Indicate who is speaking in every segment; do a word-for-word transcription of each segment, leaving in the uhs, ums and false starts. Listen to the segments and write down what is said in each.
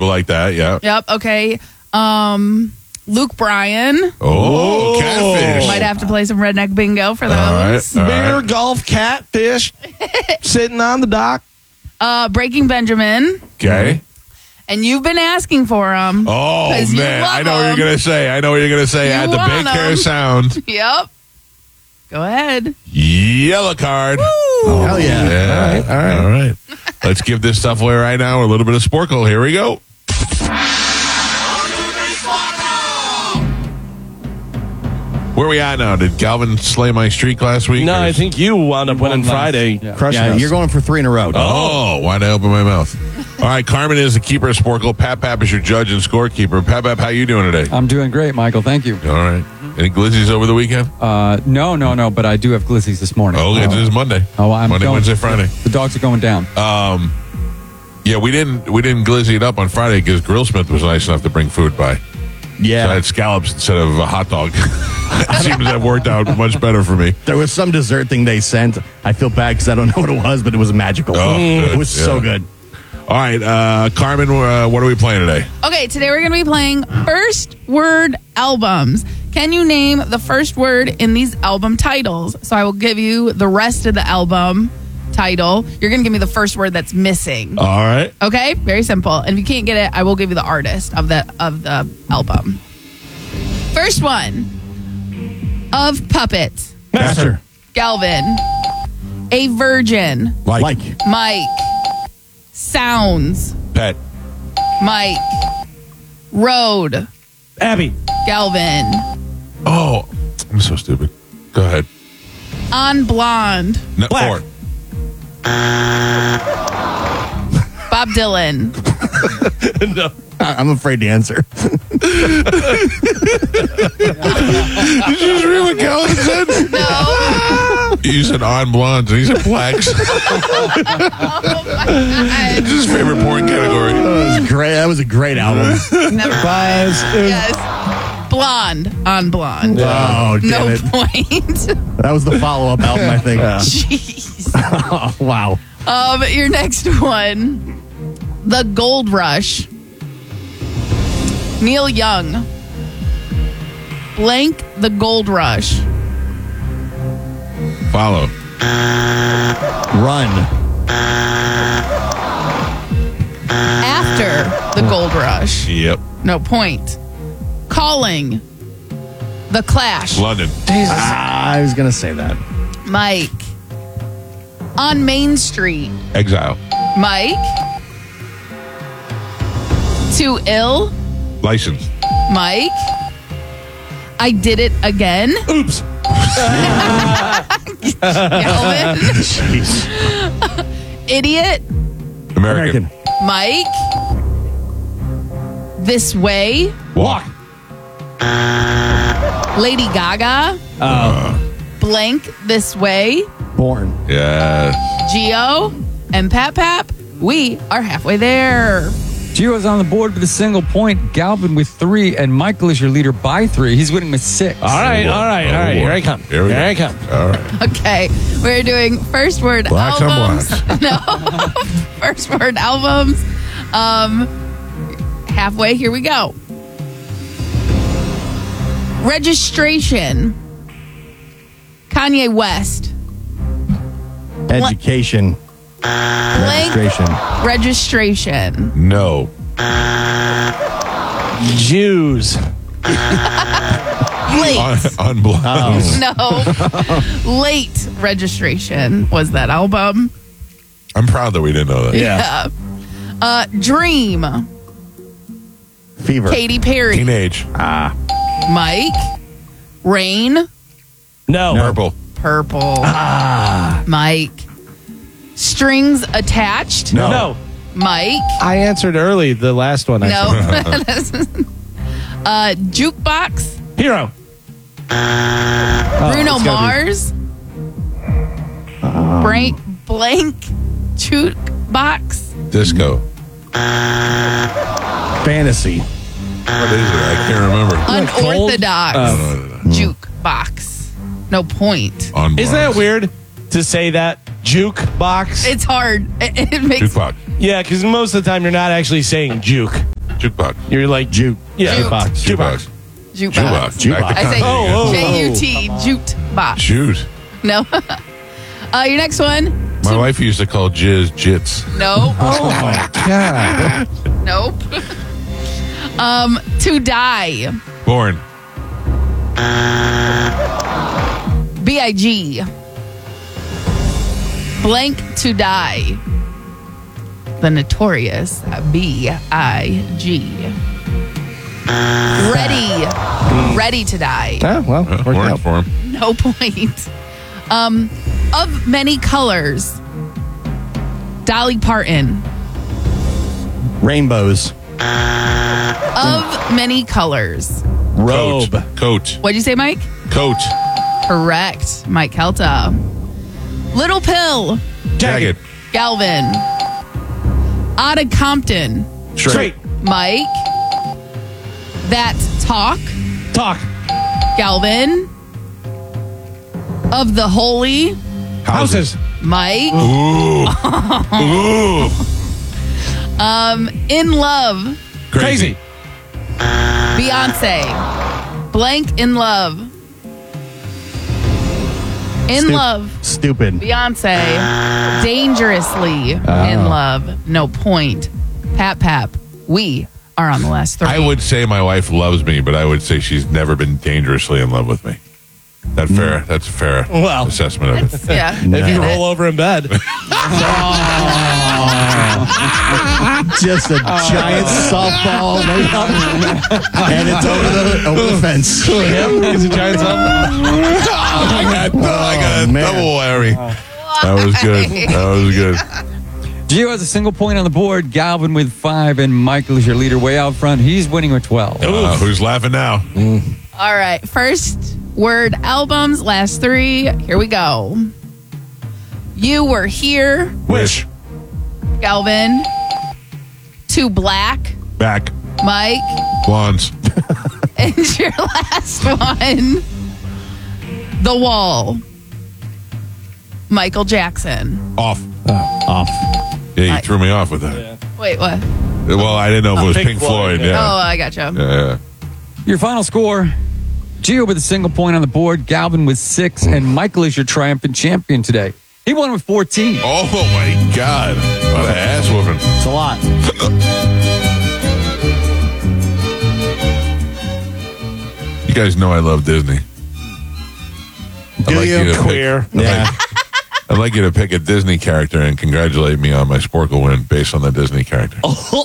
Speaker 1: people like that, yeah.
Speaker 2: Yep, okay. Um, Luke Bryan.
Speaker 1: Oh, catfish.
Speaker 2: Might have to play some redneck bingo for those.
Speaker 1: All right, all
Speaker 3: Bear,
Speaker 1: right.
Speaker 3: golf, catfish, sitting on the dock.
Speaker 2: Uh, Breaking Benjamin.
Speaker 1: Okay.
Speaker 2: And you've been asking for them.
Speaker 1: Oh, man. I know what you're going to say. I know what you're going to say.
Speaker 2: You
Speaker 1: At the
Speaker 2: want
Speaker 1: Big Hair
Speaker 2: 'em.
Speaker 1: Sound.
Speaker 2: Yep. Go ahead.
Speaker 1: Yellow card.
Speaker 3: Oh, hell yeah.
Speaker 1: Yeah.
Speaker 3: All right. All right.
Speaker 1: All right. Let's give this stuff away right now. A little bit of Sporkle. Here we go. Where are we at now? Did Galvin slay my streak last week?
Speaker 3: No,
Speaker 1: or
Speaker 3: I
Speaker 1: is-
Speaker 3: think you wound up winning
Speaker 4: last.
Speaker 3: Friday.
Speaker 4: Yeah.
Speaker 3: Crushing
Speaker 5: Yeah,
Speaker 3: us.
Speaker 5: you're going for three in a row.
Speaker 1: Oh, why'd I open my mouth? All right, Carmen is the keeper of Sporkle. Pat Pap is your judge and scorekeeper. Pat Pap, how you doing today?
Speaker 4: I'm doing great, Michael. Thank you.
Speaker 1: All right. Any glizzies over the weekend?
Speaker 4: Uh, no, no, no, but I do have glizzies this morning.
Speaker 1: Oh, okay, this is Monday.
Speaker 4: Oh, I'm
Speaker 1: Monday,
Speaker 4: going-
Speaker 1: Wednesday, Friday.
Speaker 4: The dogs are going down.
Speaker 1: Um, yeah, we didn't we didn't glizzy it up on Friday because Grillsmith was nice enough to bring food by.
Speaker 5: Yeah.
Speaker 1: So I had scallops instead of a hot dog. It seems to have worked out much better for me.
Speaker 5: There was some dessert thing they sent. I feel bad because I don't know what it was, but it was magical.
Speaker 1: Oh, good.
Speaker 5: It was so
Speaker 1: Yeah.
Speaker 5: good.
Speaker 1: All right, uh, Carmen, uh, what are we playing today?
Speaker 2: Okay, today we're going to be playing first word albums. Can you name the first word in these album titles? So I will give you the rest of the album title. You're going to give me the first word that's missing.
Speaker 1: All right.
Speaker 2: Okay, very simple. And if you can't get it, I will give you the artist of the of the album. First one. Of Puppet.
Speaker 5: Master.
Speaker 2: Galvin. A Virgin.
Speaker 1: Like,
Speaker 5: Like.
Speaker 2: Mike. Sounds.
Speaker 1: Pet.
Speaker 2: Mike. Road.
Speaker 3: Abby.
Speaker 2: Galvin.
Speaker 1: Oh, I'm so stupid. Go ahead.
Speaker 2: On Blonde.
Speaker 1: No,
Speaker 3: Black.
Speaker 1: four.
Speaker 2: Bob Dylan.
Speaker 3: No.
Speaker 5: I- I'm afraid to answer.
Speaker 1: Did you just read what Galvin said?
Speaker 2: No.
Speaker 1: You said on blondes and he said blacks. It's his favorite porn category.
Speaker 5: That was great. That was a great album.
Speaker 2: Never
Speaker 3: Fives.
Speaker 2: Yes. Blonde on Blonde.
Speaker 5: Oh, damn
Speaker 2: No
Speaker 5: it.
Speaker 2: point.
Speaker 5: That was the follow-up album, I think.
Speaker 2: Jeez.
Speaker 5: Oh, wow.
Speaker 2: Um, your next one. The Gold Rush. Neil Young. Blank the Gold Rush.
Speaker 1: Follow.
Speaker 5: Run.
Speaker 2: After the Gold Rush.
Speaker 1: Yep.
Speaker 2: No point. Calling. The Clash.
Speaker 1: London.
Speaker 5: Ah, I was going to say that.
Speaker 2: Mike. On Main Street.
Speaker 1: Exile.
Speaker 2: Mike. Too Ill.
Speaker 1: License.
Speaker 2: Mike. I Did It Again.
Speaker 3: Oops.
Speaker 2: Galvin.
Speaker 5: Jeez.
Speaker 2: Idiot.
Speaker 1: American.
Speaker 5: American.
Speaker 2: Mike. This Way.
Speaker 1: Walk.
Speaker 2: Lady Gaga.
Speaker 3: Oh.
Speaker 2: Blank This Way.
Speaker 5: Born.
Speaker 1: Yes.
Speaker 2: Geo. And Pap Pap. We are halfway there.
Speaker 4: Gio's on the board with a single point. Galvin with three, and Michael is your leader by three. He's winning with six.
Speaker 3: All right, all right, all right. Here I come.
Speaker 1: Here we
Speaker 3: Here
Speaker 1: go.
Speaker 3: I come.
Speaker 1: All right.
Speaker 2: Okay. We're doing first word
Speaker 1: Blacks on
Speaker 2: albums. No. First word albums. Um, halfway. Here we go. Registration. Kanye West.
Speaker 5: Education.
Speaker 2: Blank
Speaker 5: Registration.
Speaker 2: registration.
Speaker 1: No.
Speaker 3: Jews.
Speaker 2: Late.
Speaker 1: On, on blondes.
Speaker 2: No. Late registration was that album.
Speaker 1: I'm proud that we didn't know that.
Speaker 2: Yeah. Uh, Dream.
Speaker 5: Fever.
Speaker 2: Katy Perry.
Speaker 1: Teenage.
Speaker 2: Mike. Rain.
Speaker 3: No.
Speaker 1: Purple.
Speaker 2: Purple.
Speaker 5: Ah.
Speaker 2: Mike. Strings attached.
Speaker 1: No.
Speaker 3: No.
Speaker 2: Mike.
Speaker 3: I answered early the last one. I
Speaker 2: No.
Speaker 3: said.
Speaker 2: uh, Jukebox.
Speaker 3: Hero.
Speaker 2: Bruno
Speaker 3: it's gotta
Speaker 2: Mars. Blank. Blank. Jukebox.
Speaker 1: Disco.
Speaker 5: Fantasy.
Speaker 1: What is it? I can't remember.
Speaker 2: Unorthodox.
Speaker 1: No, no, no, no.
Speaker 2: Jukebox. No point.
Speaker 1: On
Speaker 3: Isn't that
Speaker 1: blondes.
Speaker 3: weird to say that? Juke box?
Speaker 2: It's hard. It, it makes
Speaker 1: Jukebox.
Speaker 3: Yeah, because most of the time you're not actually saying juke.
Speaker 1: Jukebox.
Speaker 3: You're like
Speaker 5: Juke.
Speaker 3: Yeah.
Speaker 2: Jukebox.
Speaker 1: Jukebox.
Speaker 2: Jukebox.
Speaker 1: Jukebox.
Speaker 5: Jukebox.
Speaker 1: Back to
Speaker 2: I say
Speaker 1: country
Speaker 3: Oh,
Speaker 1: again.
Speaker 3: oh.
Speaker 2: J U T, jute box.
Speaker 1: Shoot.
Speaker 2: No. uh, your next one.
Speaker 1: My wife used to call jizz jits.
Speaker 2: Nope.
Speaker 4: Oh my God.
Speaker 2: Nope. um, to die.
Speaker 1: Born.
Speaker 2: B I G. Blank to die. The notorious B I G. Ready. Ready to die.
Speaker 3: Oh, well,
Speaker 1: Uh,
Speaker 3: worked
Speaker 1: Orange
Speaker 3: out.
Speaker 1: for him.
Speaker 2: No point. Um, of many colors. Dolly Parton.
Speaker 5: Rainbows.
Speaker 2: Of many colors.
Speaker 3: Robe.
Speaker 1: Coat. Coat.
Speaker 2: What'd you say, Mike?
Speaker 1: Coat.
Speaker 2: Correct. Mike Kelta. Little Pill.
Speaker 1: Jagged.
Speaker 2: Galvin. Out of Compton.
Speaker 1: Straight.
Speaker 2: Mike. That Talk.
Speaker 3: Talk.
Speaker 2: Galvin. Of the Holy.
Speaker 3: Houses.
Speaker 2: Mike.
Speaker 1: Ooh. Ooh.
Speaker 2: Um, In Love.
Speaker 3: Crazy.
Speaker 2: Beyonce. Blank in Love. In
Speaker 5: Stu-
Speaker 2: Love.
Speaker 5: Stupid.
Speaker 2: Beyonce. Dangerously in Love. No point. Pap Pap. We are on the last three.
Speaker 1: I would say my wife loves me, but I would say she's never been dangerously in love with me. That fair? That's a fair
Speaker 3: Well.
Speaker 1: assessment of it.
Speaker 2: Yeah.
Speaker 3: If you roll over in bed.
Speaker 5: Just a giant softball right up, and it's over the over the fence.
Speaker 3: Him? He's a giant softball.
Speaker 1: I got, I got a
Speaker 5: Oh, man.
Speaker 1: double Larry. That was good. That was good.
Speaker 4: Gio has a single point on the board. Galvin with five, and Michael is your leader way out front. He's winning with twelve.
Speaker 1: Uh, who's laughing now?
Speaker 2: All right. First word albums, last three. Here we go. You Were Here,
Speaker 1: Wish.
Speaker 2: Galvin. Too Black,
Speaker 1: Back.
Speaker 2: Mike.
Speaker 1: Blondes.
Speaker 2: And your last one, The Wall, Michael Jackson.
Speaker 1: Off.
Speaker 5: Off.
Speaker 1: Yeah, you
Speaker 2: I-
Speaker 1: threw me off with that.
Speaker 2: Wait, what?
Speaker 1: Well, I didn't know if it was
Speaker 3: Pink
Speaker 1: Pink
Speaker 3: Floyd,
Speaker 1: Floyd.
Speaker 2: Oh,
Speaker 1: Yeah.
Speaker 2: I gotcha.
Speaker 1: Yeah.
Speaker 4: Your final score. Gio with a single point on the board. Galvin with six, and Michael is your triumphant champion today. He won with fourteen.
Speaker 1: Oh, my God. What an ass whooping.
Speaker 5: It's a lot.
Speaker 1: You guys know I love Disney. I'd
Speaker 5: Do
Speaker 1: like
Speaker 5: you?
Speaker 1: to pick-
Speaker 3: Queer.
Speaker 5: Yeah.
Speaker 1: I'd like you to pick a Disney character and congratulate me on my Sporkle win based on the Disney character.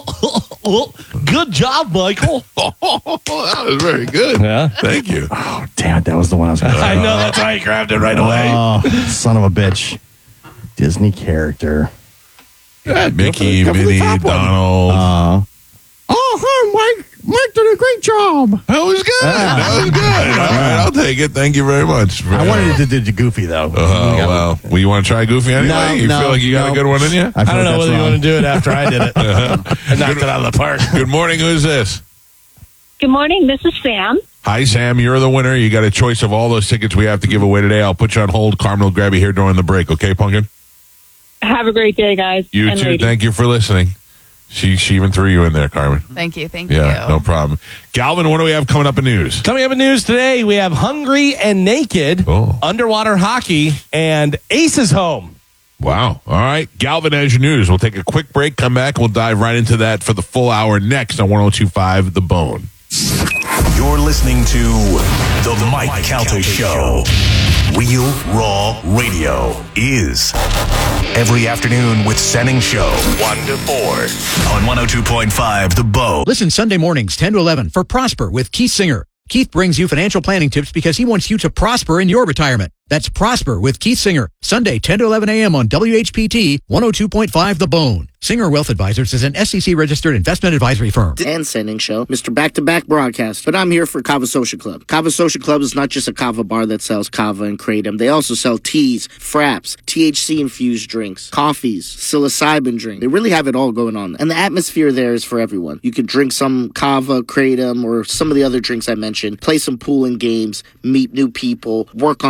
Speaker 3: Good job, Michael.
Speaker 1: that was very good.
Speaker 3: Yeah.
Speaker 1: Thank you.
Speaker 5: Oh, damn it. That was the one I was going to
Speaker 3: I know. That's why I grabbed it right away.
Speaker 5: Oh, son of a bitch. Disney character.
Speaker 1: Mickey,
Speaker 5: go for the
Speaker 1: Minnie,
Speaker 5: top one.
Speaker 1: Donald.
Speaker 5: Uh, oh, hi, Mike. Mike did a great job.
Speaker 1: that was good. That was good. All right, I'll take it. Thank you very much.
Speaker 5: I wanted it to do Goofy, though.
Speaker 1: Oh, well. Well, you want to try Goofy anyway?
Speaker 5: No,
Speaker 1: you
Speaker 5: no,
Speaker 1: feel like you got
Speaker 5: no.
Speaker 1: a good one in you?
Speaker 5: I, feel
Speaker 3: I don't know
Speaker 5: that's
Speaker 3: whether you
Speaker 5: wrong.
Speaker 3: want to do it after I did it. I knocked it out of the park.
Speaker 1: Good morning. Who's this?
Speaker 6: Good morning. This is Sam.
Speaker 1: Hi, Sam. You're the winner. You got a choice of all those tickets we have to give away today. I'll put you on hold. Carmen will grab you here during the break. Okay, Pumpkin?
Speaker 6: Have a great day, guys.
Speaker 1: You
Speaker 6: and
Speaker 1: too.
Speaker 6: ladies.
Speaker 1: Thank you for listening. She she even threw you in there, Carmen.
Speaker 2: Thank you. Thank
Speaker 1: Yeah,
Speaker 2: you.
Speaker 1: no problem. Galvin, what do we have coming up in news?
Speaker 3: Coming up in news today, we have Hungry and Naked,
Speaker 1: Oh.
Speaker 3: underwater hockey, and Aces Home.
Speaker 1: Wow. All right. Galvin has your news. We'll take a quick break, come back. We'll dive right into that for the full hour next on one oh two point five The Bone.
Speaker 7: You're listening to The Mike Calta Show. Real Raw Radio is every afternoon with Senning Show, one to four on one oh two point five The Bone.
Speaker 8: Listen Sunday mornings, ten to eleven, for Prosper with Keith Singer. Keith brings you financial planning tips because he wants you to prosper in your retirement. That's Prosper with Keith Singer, Sunday, ten to eleven a.m. on W H P T one oh two point five The Bone. Singer Wealth Advisors is an S E C-registered investment advisory firm.
Speaker 9: And Sending Show, Mister Back-to-Back Broadcast. But I'm here for Kava Social Club. Kava Social Club is not just a kava bar that sells kava and kratom. They also sell teas, fraps, T H C-infused drinks, coffees, psilocybin drink. They really have it all going on. And the atmosphere there is for everyone. You could drink some kava, kratom, or some of the other drinks I mentioned, play some pool and games, meet new people, work on something,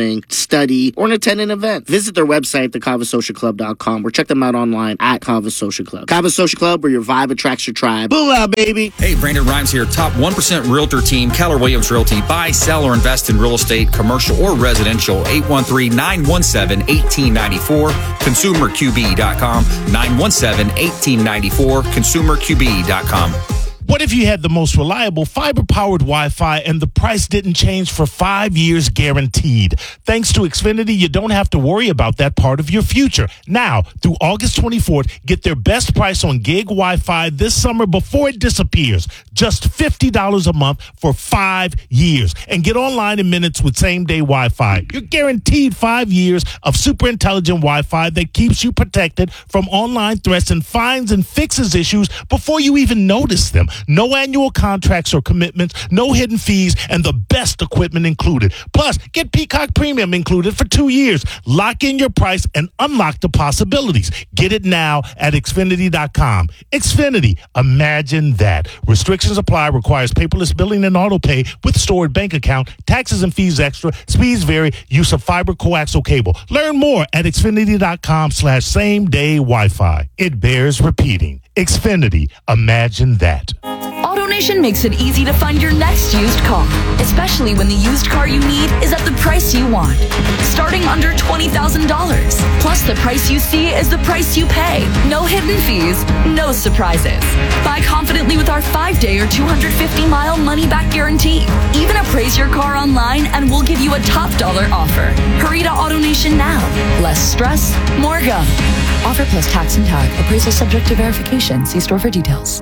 Speaker 9: golfing, study, or attend an event. Visit their website at the cava social club dot com or check them out online at Cava Social Club. Cava Social Club, where your vibe attracts your tribe. Booyah, baby!
Speaker 10: Hey, Brandon Rhymes here. Top one percent Realtor team, Keller Williams Realty. Buy, sell, or invest in real estate, commercial or residential. eight one three, nine one seven, one eight nine four. consumer q b dot com. nine one seven, one eight nine four. consumer q b dot com.
Speaker 11: What if you had the most reliable fiber-powered Wi-Fi and the price didn't change for five years guaranteed? Thanks to Xfinity, you don't have to worry about that part of your future. Now, through August twenty-fourth, get their best price on gig Wi-Fi this summer before it disappears. Just fifty dollars a month for five years. And get online in minutes with same-day Wi-Fi. You're guaranteed five years of super intelligent Wi-Fi that keeps you protected from online threats and finds and fixes issues before you even notice them. No annual contracts or commitments, no hidden fees, and the best equipment included. Plus, get Peacock Premium included for two years. Lock in your price and unlock the possibilities. Get it now at Xfinity dot com. Xfinity, imagine that. Restrictions apply, requires paperless billing and auto pay with stored bank account, taxes and fees extra, speeds vary, use of fiber coaxial cable. Learn more at Xfinity dot com slash same day Wi-Fi. It bears repeating. Xfinity, imagine that.
Speaker 12: AutoNation makes it easy to find your next used car, especially when the used car you need is at the price you want. Starting under twenty thousand dollars. Plus, the price you see is the price you pay. No hidden fees, no surprises. Buy confidently with our five-day or two hundred fifty mile money-back guarantee. Even appraise your car online and we'll give you a top dollar offer. Hurry to AutoNation now. Less stress, more go. Offer plus tax and tag. Appraisal subject to verification. See store for details.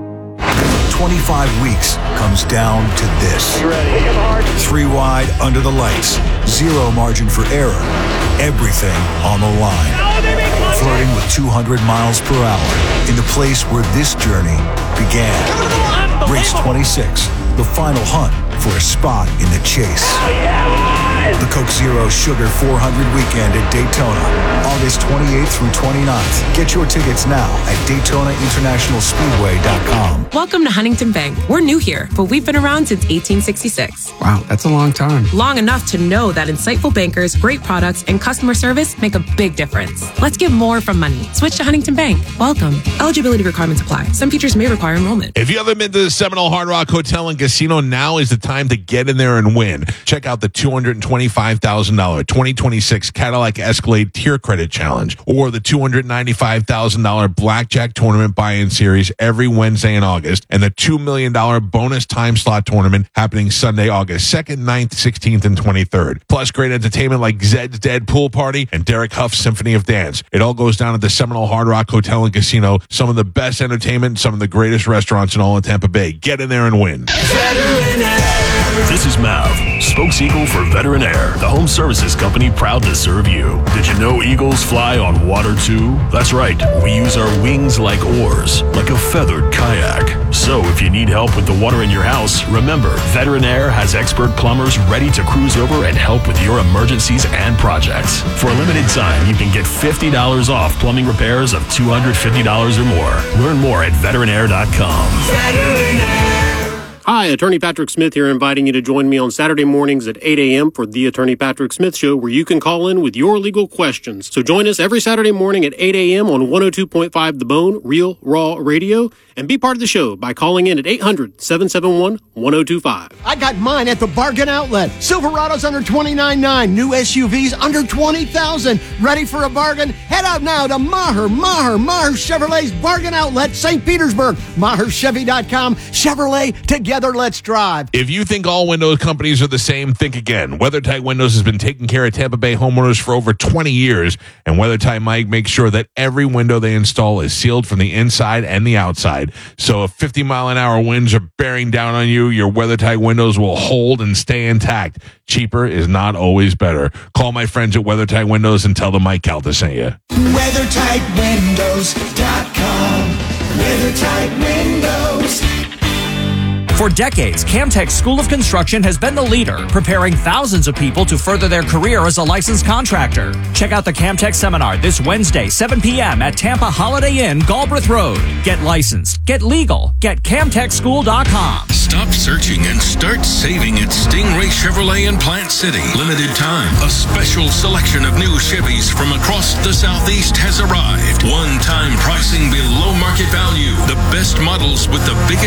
Speaker 7: twenty-five weeks comes down to this. Three wide under the lights. Zero margin for error. Everything on the line. Flirting with two hundred miles per hour in the place where this journey began. Race twenty-six, the final hunt for a spot in the chase. The Coke Zero Sugar four hundred weekend at Daytona, August twenty-eighth through twenty-ninth. Get your tickets now at Daytona International Speedway dot com.
Speaker 13: Welcome to Huntington Bank. We're new here, but we've been around since eighteen sixty-six.
Speaker 14: Wow, that's a long time.
Speaker 13: Long enough to know that insightful bankers, great products, and customer service make a big difference. Let's get more from money. Switch to Huntington Bank. Welcome. Eligibility requirements apply. Some features may require enrollment.
Speaker 1: If you haven't been to the Seminole Hard Rock Hotel and Casino, now is the time to get in there and win. Check out the two hundred twenty-five thousand dollars twenty twenty-six Cadillac Escalade Tier Credit Challenge or the two hundred ninety-five thousand dollars Blackjack Tournament Buy-In Series every Wednesday in August, and the two million dollars Bonus Time Slot Tournament happening Sunday, August second, ninth, sixteenth, and twenty-third. Plus great entertainment like Zed's Dead Pool Party and Derek Huff's Symphony of Dance. It all goes down at the Seminole Hard Rock Hotel and Casino. Some of the best entertainment, some of the greatest restaurants in all of Tampa Bay. Get in there and win.
Speaker 15: This is Mav, spokes-eagle for Veteran Air, the home services company proud to serve you. Did you know eagles fly on water too? That's right, we use our wings like oars, like a feathered kayak. So if you need help with the water in your house, remember, Veteran Air has expert plumbers ready to cruise over and help with your emergencies and projects. For a limited time, you can get fifty dollars off plumbing repairs of two hundred fifty dollars or more. Learn more at veteran air dot com. Veteran Air.
Speaker 16: Hi, Attorney Patrick Smith here, inviting you to join me on Saturday mornings at eight a.m. for the Attorney Patrick Smith Show, where you can call in with your legal questions. So join us every Saturday morning at eight a.m. on one oh two point five The Bone, Real Raw Radio, and be part of the show by calling in at eight hundred, seven seven one, one oh two five.
Speaker 17: I got mine at the Bargain Outlet. Silverado's under twenty-nine nine, new S U Vs under twenty thousand. Ready for a bargain? Head out now to Maher, Maher, Maher Chevrolet's Bargain Outlet, Saint Petersburg. Maher Chevy dot com. Chevrolet, together let's drive.
Speaker 1: If you think all window companies are the same, think again. WeatherTight Windows has been taking care of Tampa Bay homeowners for over twenty years, and WeatherTight Mike makes sure that every window they install is sealed from the inside and the outside. So if fifty mile an hour winds are bearing down on you, your WeatherTight windows will hold and stay intact. Cheaper is not always better. Call my friends at WeatherTight Windows and tell them Mike Calta sent you.
Speaker 18: weather tight windows dot com. WeatherTight Windows.
Speaker 19: For decades, Camtech School of Construction has been the leader, preparing thousands of people to further their career as a licensed contractor. Check out the Camtech Seminar this Wednesday, seven p.m. at Tampa Holiday Inn, Galbraith Road. Get licensed, get legal, get camtech school dot com.
Speaker 14: Stop searching and start saving at Stingray Chevrolet in Plant City. Limited time. A special selection of new Chevys from across the Southeast has arrived. One-time pricing below market value. The best models with the biggest